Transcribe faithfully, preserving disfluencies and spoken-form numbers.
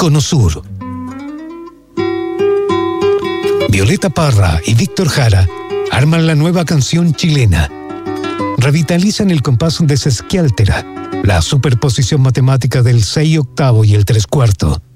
Cono Sur. Violeta Parra y Víctor Jara arman la nueva canción chilena. Revitalizan el compás de sesquiáltera, la superposición matemática del seis octavo y el tres cuarto.